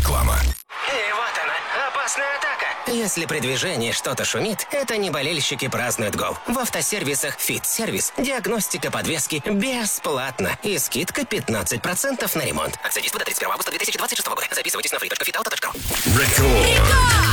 Реклама. И вот она, опасная атака. Если при движении что-то шумит, это не болельщики празднуют гол. В автосервисах «Фит-сервис» диагностика подвески бесплатна и скидка 15% на ремонт. Акция действует до 31 августа 2026 года. Записывайтесь на free.fitauto.ru. Рекорд.